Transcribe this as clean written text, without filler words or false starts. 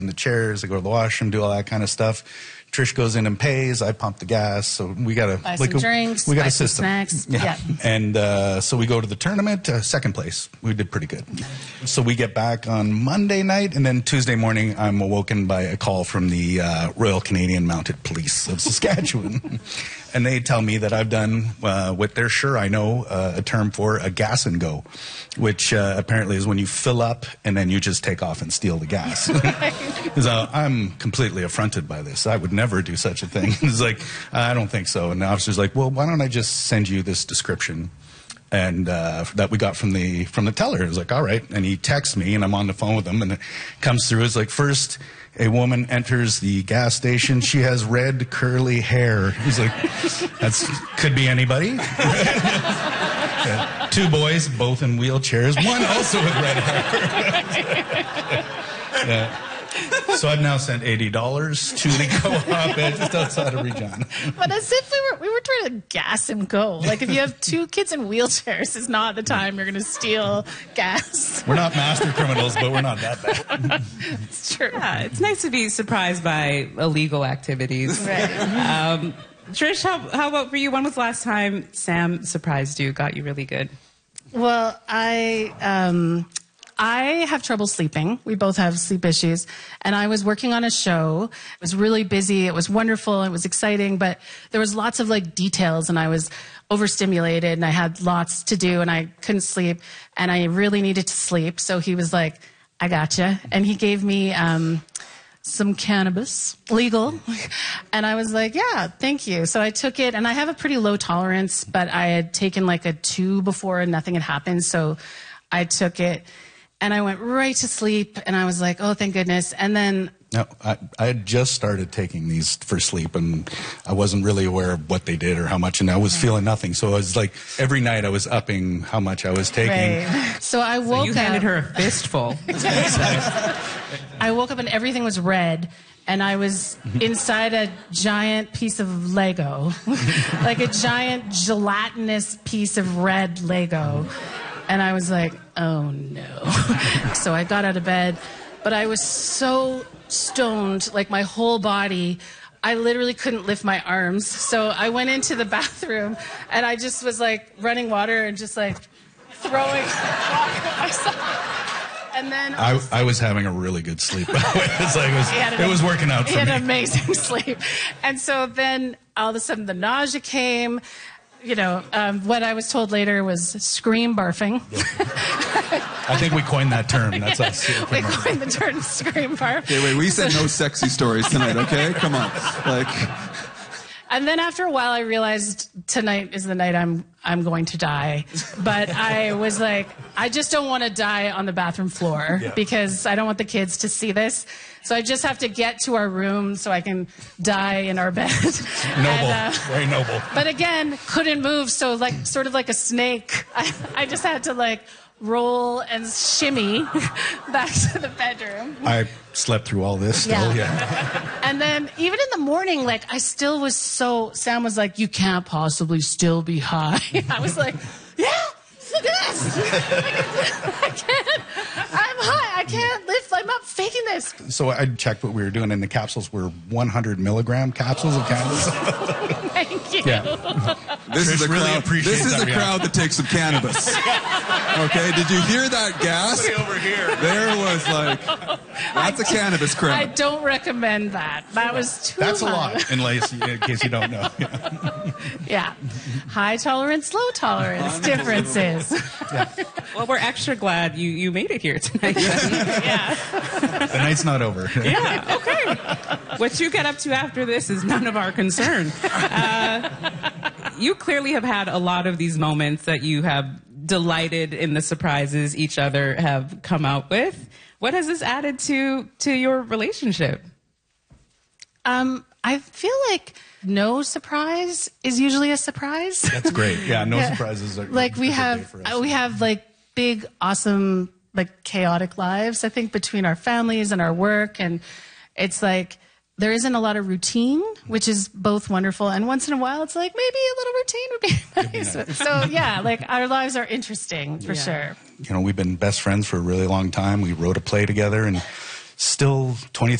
in the chairs, I go to the washroom, do all that kind of stuff. Trish goes in and pays. I pump the gas. So we got buy some drinks, we got buy a some system. snacks. Yeah. And so we go to the tournament, second place. We did pretty good. So we get back on Monday night, and then Tuesday morning, I'm awoken by a call from the Royal Canadian Mounted Police of Saskatchewan. And they tell me that I've done what they're sure I know a term for, a gas and go, which apparently is when you fill up and then you just take off and steal the gas. So I'm completely affronted by this. I would never do such a thing. It's like, I don't think so. And the officer's like, well, why don't I just send you this description? And that we got from the teller. It was like, all right. And he texts me, and I'm on the phone with him, and it comes through. It's like, first, a woman enters the gas station. She has red, curly hair. He's like, that's could be anybody. Yeah. Two boys, both in wheelchairs. One also with red hair. Yeah. So I've now sent $80 to the co-op just outside of Regina. But as if we were trying to gas and go. Like, if you have two kids in wheelchairs, it's not the time you're going to steal gas. We're not master criminals, but we're not that bad. It's true. Yeah, it's nice to be surprised by illegal activities. Right. Trish, how about for you? When was the last time Sam surprised you, got you really good? Well, I have trouble sleeping. We both have sleep issues. And I was working on a show. It was really busy. It was wonderful. It was exciting. But there was lots of details, and I was overstimulated, and I had lots to do, and I couldn't sleep, and I really needed to sleep. So he was like, I gotcha. And he gave me some cannabis, legal. And I was like, yeah, thank you. So I took it, and I have a pretty low tolerance, but I had taken a 2 before and nothing had happened. So I took it. And I went right to sleep, and I was like, oh, thank goodness. And then... No, I had just started taking these for sleep, and I wasn't really aware of what they did or how much, and I was feeling nothing. So I was like, every night I was upping how much I was taking. Right. So I woke up... You handed her a fistful. I woke up, and everything was red, and I was inside a giant piece of Lego, like a giant gelatinous piece of red Lego. And I was like, oh, no. So I got out of bed, but I was so stoned, my whole body, I literally couldn't lift my arms. So I went into the bathroom, and I just was, running water and just, throwing water at myself. And then... I was having a really good sleep, by the way. It was working out for me. He had amazing sleep. And so then all of a sudden the nausea came. What I was told later was scream barfing. Yeah. I think we coined that term. That's us. We coined the term scream barf. Okay, wait, we said no sexy stories tonight, okay? Come on. And then after a while, I realized tonight is the night I'm going to die. But I was like, I just don't want to die on the bathroom floor because I don't want the kids to see this. So I just have to get to our room so I can die in our bed. Noble, very noble. But again, couldn't move, so sort of like a snake. I just had to roll and shimmy back to the bedroom. I slept through all this still, yeah. And then even in the morning, I still was Sam was like, you can't possibly still be high. I was like, yeah, look at this. I can't. I'm high. I can't lift. I'm not faking this. So I checked what we were doing, and the capsules were 100 milligram capsules of cannabis. Thank you. Yeah. This is a really crowd that takes some cannabis. Okay, did you hear that gas? Over here. There was that's a cannabis crowd. I don't recommend that. That was too That's high. a lot, in case you don't know. Yeah. High tolerance, low tolerance differences. Yeah. Well, we're extra glad you made it here tonight. Yeah. The night's not over. Yeah, okay. What you get up to after this is none of our concern. You clearly have had a lot of these moments that you have delighted in the surprises each other have come out with. What has this added to your relationship? I feel like no surprise is usually a surprise. That's great. Yeah, no surprises are we have big, awesome, chaotic lives, I think, between our families and our work, and it's there isn't a lot of routine, which is both wonderful, and once in a while it's maybe a little routine would be nice. So yeah, our lives are interesting for sure. We've been best friends for a really long time. We wrote a play together, and still 20